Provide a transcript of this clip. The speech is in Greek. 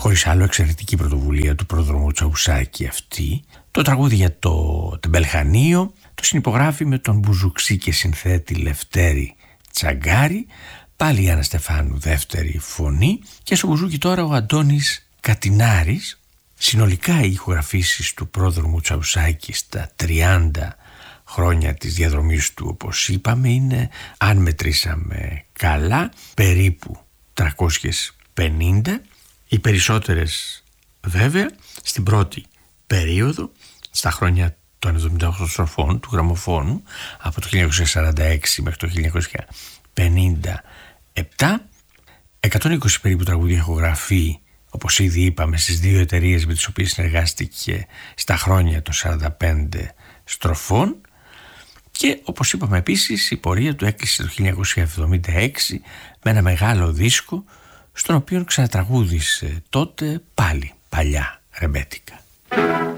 χωρίς άλλο εξαιρετική πρωτοβουλία του πρόδρομου Τσαουσάκη αυτή. Το τραγούδι για το τεμπελχανίο το συνυπογράφει με τον μπουζουξί και συνθέτη Λευτέρη Τσαγκάρη, πάλι η Άννα Στεφάνου δεύτερη φωνή, και στο μπουζούκι τώρα ο Αντώνης Κατινάρης. Συνολικά οι ηχογραφήσεις του πρόδρομου Τσαουσάκη στα 30 χρόνια της διαδρομής του, όπως είπαμε, είναι, αν μετρήσαμε καλά, περίπου 350. Οι περισσότερες βέβαια στην πρώτη περίοδο, στα χρόνια των 78 στροφών του γραμμοφώνου, από το 1946 μέχρι το 1957. 120 περίπου τραγούδια έχω γραφεί, όπως ήδη είπαμε, στις δύο εταιρείες με τις οποίες συνεργάστηκε στα χρόνια των 45 στροφών. Και όπως είπαμε επίσης, η πορεία του έκλεισε το 1976 με ένα μεγάλο δίσκο, στον οποίο ξανατραγούδισε τότε πάλι παλιά ρεμπέτικα.